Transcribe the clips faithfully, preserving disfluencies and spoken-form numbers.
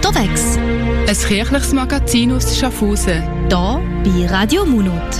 unterwegs. Ein kirchliches Magazin aus Schaffhausen. Hier bei Radio Munot.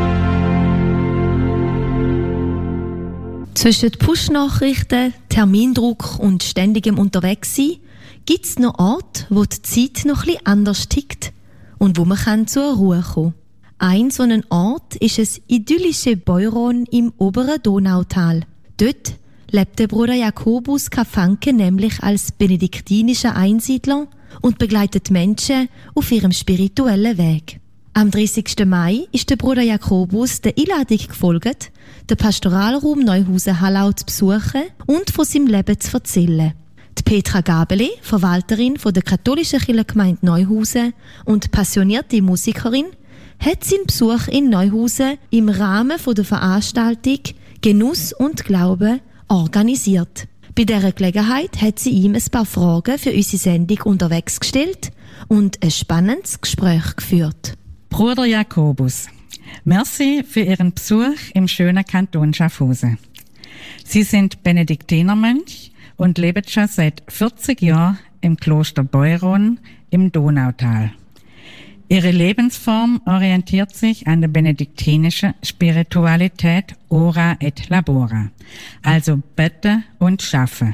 Zwischen Push-Nachrichten, Termindruck und ständigem Unterwegssein gibt es noch Orte, wo die Zeit noch etwas anders tickt und wo man kann zur Ruhe kommen kann. Ein so ein Ort ist das idyllische Beuron im oberen Donautal. Dort lebt der Bruder Jakobus Kafanke nämlich als benediktinischer Einsiedler und begleitet Menschen auf ihrem spirituellen Weg. Am dreißigsten Mai ist der Bruder Jakobus der Einladung gefolgt, den Pastoralraum Neuhausen-Hallau zu besuchen und von seinem Leben zu erzählen. Die Petra Gabeli, Verwalterin von der katholischen Kirchengemeinde Neuhausen und passionierte Musikerin, hat seinen Besuch in Neuhausen im Rahmen der Veranstaltung Genuss und Glaube organisiert. Bei dieser Gelegenheit hat sie ihm ein paar Fragen für unsere Sendung unterwegs gestellt und ein spannendes Gespräch geführt. Bruder Jakobus, merci für Ihren Besuch im schönen Kanton Schaffhausen. Sie sind Benediktinermönch und leben schon seit vierzig Jahren im Kloster Beuron im Donautal. Ihre Lebensform orientiert sich an der benediktinischen Spiritualität Ora et Labora, also Beten und Schaffen.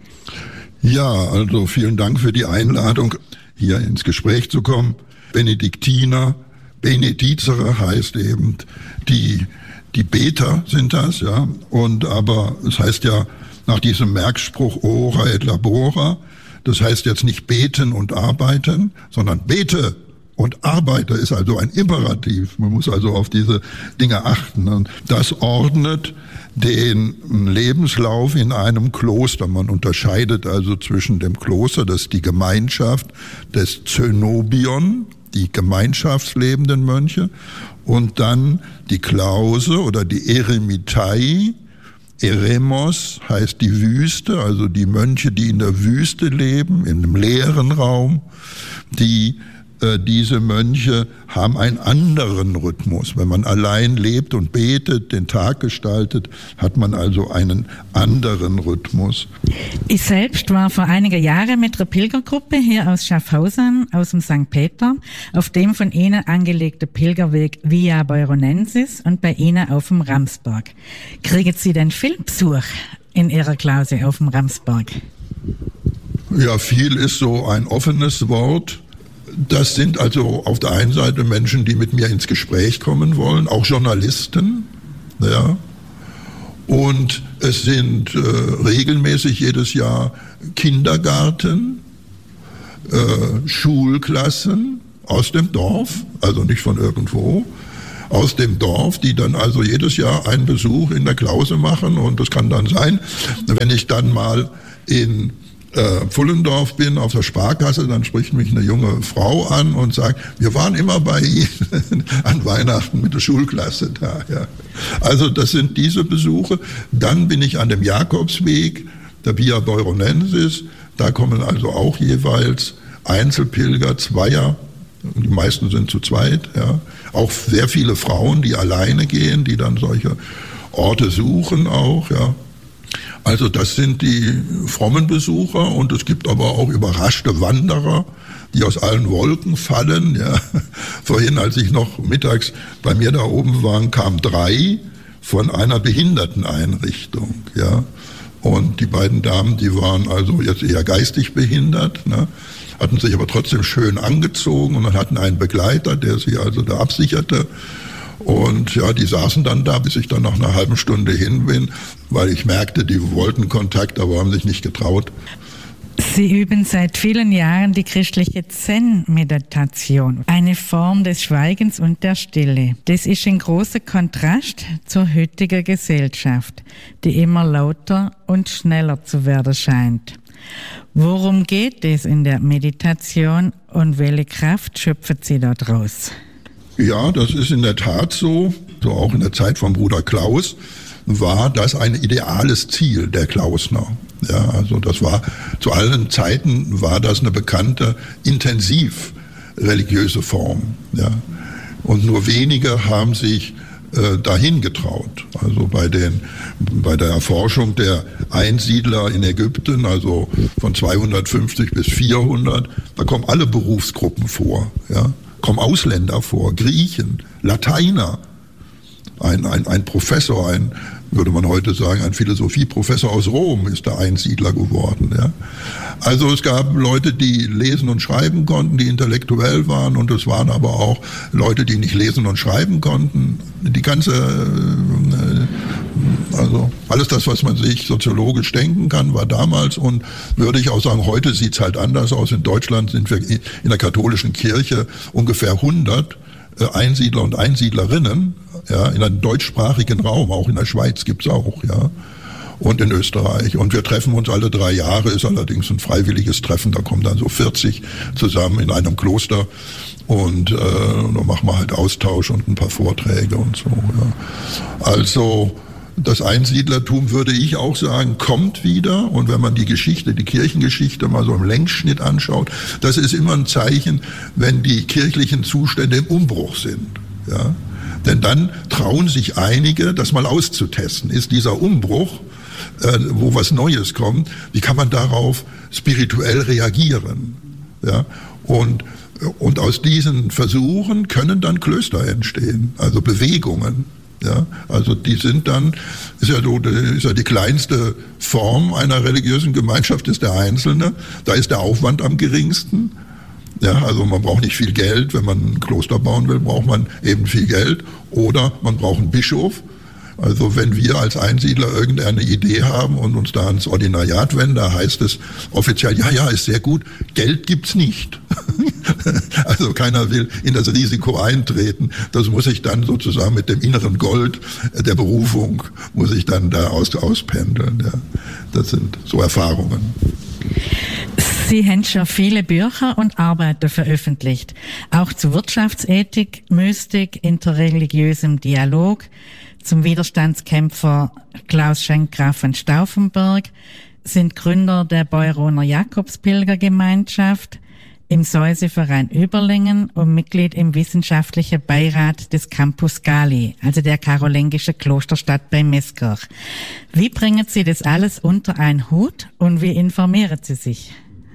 Ja, also vielen Dank für die Einladung, hier ins Gespräch zu kommen. Benediktiner, Benedizere heißt eben, die, die Beter sind das, ja. Und aber es heißt ja nach diesem Merkspruch Ora et Labora, das heißt jetzt nicht beten und arbeiten, sondern bete und arbeite ist also ein Imperativ. Man muss also auf diese Dinge achten. Und das ordnet den Lebenslauf in einem Kloster. Man unterscheidet also zwischen dem Kloster, das ist die Gemeinschaft des Zönobion, die gemeinschaftslebenden Mönche, und dann die Klause oder die Eremitai. Eremos heißt die Wüste, also die Mönche, die in der Wüste leben, in einem leeren Raum. Die Diese Mönche haben einen anderen Rhythmus. Wenn man allein lebt und betet, den Tag gestaltet, hat man also einen anderen Rhythmus. Ich selbst war vor einigen Jahren mit einer Pilgergruppe hier aus Schaffhausen, aus dem Sankt Peter, auf dem von Ihnen angelegten Pilgerweg Via Beuronensis und bei Ihnen auf dem Ramsberg. Kriegen Sie denn viel Besuch in Ihrer Klause auf dem Ramsberg? Ja, viel ist so ein offenes Wort. Das sind also auf der einen Seite Menschen, die mit mir ins Gespräch kommen wollen, auch Journalisten, ja. Und es sind äh, regelmäßig jedes Jahr Kindergarten, äh, Schulklassen aus dem Dorf, also nicht von irgendwo, aus dem Dorf, die dann also jedes Jahr einen Besuch in der Klause machen. Und das kann dann sein, wenn ich dann mal in Äh, Pfullendorf bin, auf der Sparkasse, dann spricht mich eine junge Frau an und sagt, wir waren immer bei Ihnen an Weihnachten mit der Schulklasse da. Ja. Also das sind diese Besuche. Dann bin ich an dem Jakobsweg, der Via Beuronensis, da kommen also auch jeweils Einzelpilger, Zweier, die meisten sind zu zweit, ja. Auch sehr viele Frauen, die alleine gehen, die dann solche Orte suchen auch, ja. Also das sind die frommen Besucher, und es gibt aber auch überraschte Wanderer, die aus allen Wolken fallen. Ja. Vorhin, als ich noch mittags bei mir da oben war, kamen drei von einer Behinderteneinrichtung. Ja. Und die beiden Damen, die waren also jetzt eher geistig behindert, ne, hatten sich aber trotzdem schön angezogen und hatten einen Begleiter, der sie also da absicherte. Und ja, die saßen dann da, bis ich dann nach einer halben Stunde hin bin, weil ich merkte, die wollten Kontakt, aber haben sich nicht getraut. Sie üben seit vielen Jahren die christliche Zen-Meditation, eine Form des Schweigens und der Stille. Das ist ein großer Kontrast zur heutigen Gesellschaft, die immer lauter und schneller zu werden scheint. Worum geht es in der Meditation und welche Kraft schöpfen Sie daraus? Ja, das ist in der Tat so. So auch in der Zeit von Bruder Klaus war das ein ideales Ziel der Klausner. Ja, also das war, zu allen Zeiten war das eine bekannte, intensiv religiöse Form. Ja. Und nur wenige haben sich äh, dahin getraut. Also bei, den, bei der Erforschung der Einsiedler in Ägypten, also von zweihundertfünfzig bis vierhundert, da kommen alle Berufsgruppen vor, ja, kommen Ausländer vor, Griechen, Lateiner, ein, ein, ein Professor, ein, würde man heute sagen, ein Philosophieprofessor aus Rom ist der Einsiedler geworden. Ja. Also es gab Leute, die lesen und schreiben konnten, die intellektuell waren, und es waren aber auch Leute, die nicht lesen und schreiben konnten. Die ganze, also alles das, was man sich soziologisch denken kann, war damals, und würde ich auch sagen, heute sieht es halt anders aus. In Deutschland sind wir in der katholischen Kirche ungefähr hundert Einsiedler und Einsiedlerinnen, ja, in einem deutschsprachigen Raum, auch in der Schweiz gibt's auch, ja, und in Österreich. Und wir treffen uns alle drei Jahre, ist allerdings ein freiwilliges Treffen, da kommen dann so vierzig zusammen in einem Kloster, und äh, da machen wir halt Austausch und ein paar Vorträge und so, ja. Also das Einsiedlertum, würde ich auch sagen, kommt wieder. Und wenn man die Geschichte, die Kirchengeschichte mal so im Längsschnitt anschaut, das ist immer ein Zeichen, wenn die kirchlichen Zustände im Umbruch sind. Ja? Denn dann trauen sich einige, das mal auszutesten. Ist dieser Umbruch, äh, wo was Neues kommt, wie kann man darauf spirituell reagieren? Ja? Und, und aus diesen Versuchen können dann Klöster entstehen, also Bewegungen. Ja, also die sind dann, ist ja, so, ist ja die kleinste Form einer religiösen Gemeinschaft, ist der Einzelne. Da ist der Aufwand am geringsten. Ja, also man braucht nicht viel Geld. Wenn man ein Kloster bauen will, braucht man eben viel Geld. Oder man braucht einen Bischof. Also wenn wir als Einsiedler irgendeine Idee haben und uns da ans Ordinariat wenden, da heißt es offiziell, ja, ja, ist sehr gut, Geld gibt's nicht. Also keiner will in das Risiko eintreten. Das muss ich dann sozusagen mit dem inneren Gold der Berufung, muss ich dann da aus, auspendeln. Ja. Das sind so Erfahrungen. Sie haben schon viele Bücher und Arbeiten veröffentlicht, auch zu Wirtschaftsethik, Mystik, interreligiösem Dialog, zum Widerstandskämpfer Klaus Schenk-Graf von Stauffenberg, sind Gründer der Beuroner Jakobspilgergemeinschaft, im Säuseverein Überlingen und Mitglied im wissenschaftlichen Beirat des Campus Gali, also der karolingischen Klosterstadt bei Meßkirch. Wie bringen Sie das alles unter einen Hut und wie informieren Sie sich?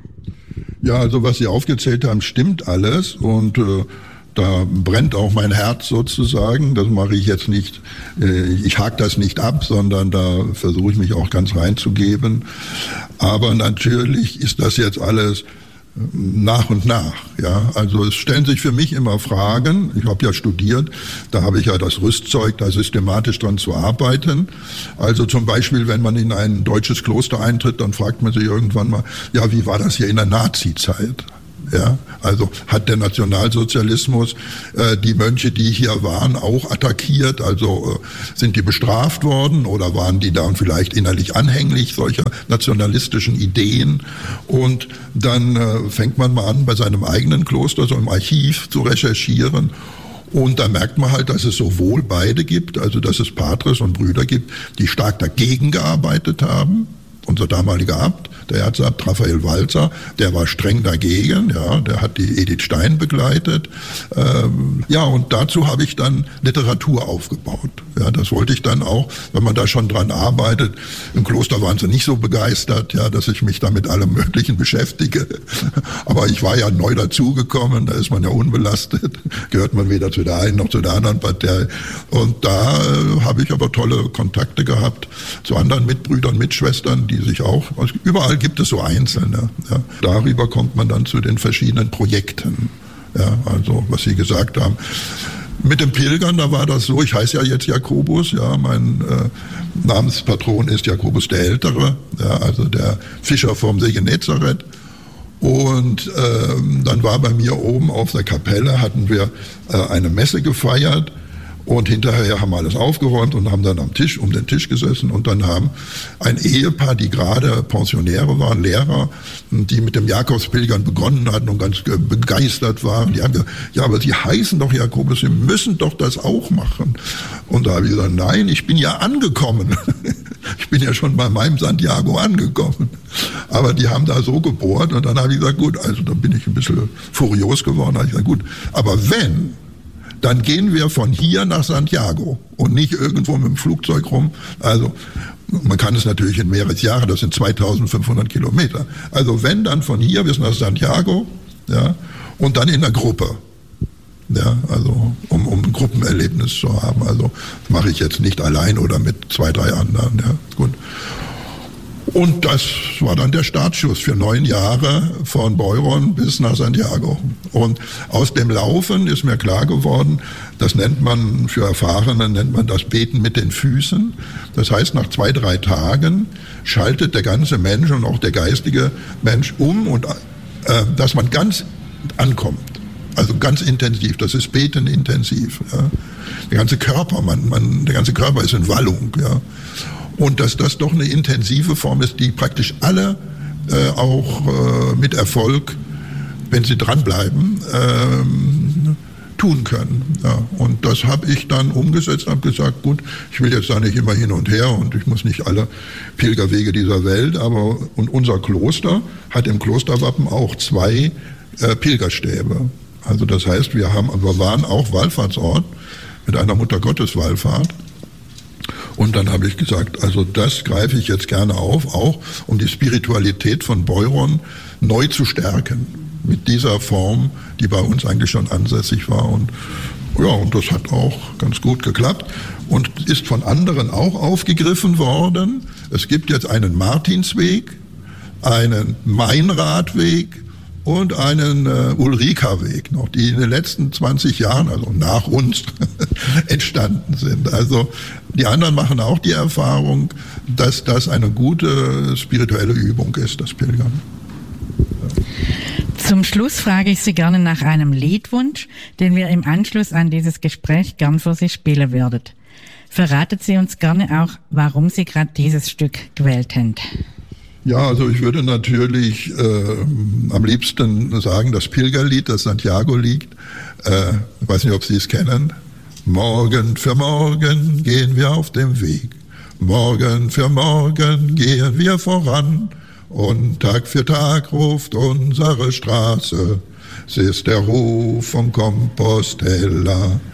Ja, also was Sie aufgezählt haben, stimmt alles, und äh, da brennt auch mein Herz sozusagen. Das mache ich jetzt nicht, ich hake das nicht ab, sondern da versuche ich mich auch ganz reinzugeben. Aber natürlich ist das jetzt alles nach und nach. Ja, also es stellen sich für mich immer Fragen. Ich habe ja studiert, da habe ich ja das Rüstzeug, da systematisch dran zu arbeiten. Also zum Beispiel, wenn man in ein deutsches Kloster eintritt, dann fragt man sich irgendwann mal, ja, wie war das hier in der Nazi-Zeit? Ja, also hat der Nationalsozialismus äh, die Mönche, die hier waren, auch attackiert? Also äh, sind die bestraft worden oder waren die dann vielleicht innerlich anhänglich solcher nationalistischen Ideen? Und dann äh, fängt man mal an, bei seinem eigenen Kloster, so im Archiv, zu recherchieren. Und da merkt man halt, dass es sowohl beide gibt, also dass es Patres und Brüder gibt, die stark dagegen gearbeitet haben. Unser damaliger Abt, der Erzabt Raphael Walzer, der war streng dagegen, ja, der hat die Edith Stein begleitet. Ähm, ja, und dazu habe ich dann Literatur aufgebaut. Ja, das wollte ich dann auch, wenn man da schon dran arbeitet. Im Kloster waren sie nicht so begeistert, ja, dass ich mich da mit allem Möglichen beschäftige. Aber ich war ja neu dazugekommen, da ist man ja unbelastet, gehört man weder zu der einen noch zu der anderen Partei. Und da äh, habe ich aber tolle Kontakte gehabt zu anderen Mitbrüdern, Mitschwestern, die sich auch, also überall gibt es so Einzelne. Ja. Darüber kommt man dann zu den verschiedenen Projekten. Ja, also was Sie gesagt haben. Mit dem Pilgern, da war das so, ich heiße ja jetzt Jakobus, ja, mein äh, Namenspatron ist Jakobus der Ältere, ja, also der Fischer vom See Genezareth. Und äh, dann war bei mir oben auf der Kapelle, hatten wir äh, eine Messe gefeiert. Und hinterher haben wir alles aufgeräumt und haben dann am Tisch, um den Tisch gesessen, und dann haben ein Ehepaar, die gerade Pensionäre waren, Lehrer, die mit dem Jakobspilgern begonnen hatten und ganz begeistert waren, die haben gesagt, ja, aber Sie heißen doch Jakobus, Sie müssen doch das auch machen. Und da habe ich gesagt, nein, ich bin ja angekommen. Ich bin ja schon bei meinem Santiago angekommen. Aber die haben da so gebohrt, und dann habe ich gesagt, gut, also da bin ich ein bisschen furios geworden. Da habe ich gesagt, gut, aber wenn dann gehen wir von hier nach Santiago und nicht irgendwo mit dem Flugzeug rum. Also man kann es natürlich in mehrere Jahre, das sind zweitausendfünfhundert Kilometer. Also wenn, dann von hier bis nach Santiago, ja, und dann in der Gruppe. Ja, also um, um ein Gruppenerlebnis zu haben. Also das mache ich jetzt nicht allein oder mit zwei, drei anderen. Ja, gut. Und das war dann der Startschuss für neun Jahre von Beuron bis nach Santiago. Und aus dem Laufen ist mir klar geworden, das nennt man, für Erfahrene nennt man das Beten mit den Füßen. Das heißt, nach zwei, drei Tagen schaltet der ganze Mensch und auch der geistige Mensch um, und äh, dass man ganz ankommt. Also ganz intensiv, das ist Beten intensiv. Ja. Der ganze Körper, man, man, der ganze Körper ist in Wallung. Ja. Und dass das doch eine intensive Form ist, die praktisch alle äh, auch äh, mit Erfolg, wenn sie dranbleiben, äh, tun können. Ja. Und das habe ich dann umgesetzt, habe gesagt, gut, ich will jetzt da nicht immer hin und her und ich muss nicht alle Pilgerwege dieser Welt, aber und unser Kloster hat im Klosterwappen auch zwei äh, Pilgerstäbe. Also das heißt, wir haben, wir waren auch Wallfahrtsort mit einer Muttergotteswallfahrt. Und dann habe ich gesagt, also das greife ich jetzt gerne auf, auch um die Spiritualität von Beuron neu zu stärken. Mit dieser Form, die bei uns eigentlich schon ansässig war. Und ja, und das hat auch ganz gut geklappt und ist von anderen auch aufgegriffen worden. Es gibt jetzt einen Martinsweg, einen Mainradweg und einen äh, Ulrika-Weg noch, die in den letzten zwanzig Jahren, also nach uns, entstanden sind. Also die anderen machen auch die Erfahrung, dass das eine gute spirituelle Übung ist, das Pilgern. Ja. Zum Schluss frage ich Sie gerne nach einem Liedwunsch, den wir im Anschluss an dieses Gespräch gern für Sie spielen würden. Verraten Sie uns gerne auch, warum Sie gerade dieses Stück gewählt haben. Ja, also ich würde natürlich äh, am liebsten sagen, das Pilgerlied, das Santiago liegt. Äh, ich weiß nicht, ob Sie es kennen. Morgen für morgen gehen wir auf dem Weg. Morgen für morgen gehen wir voran. Und Tag für Tag ruft unsere Straße. Es ist der Ruf von Compostela.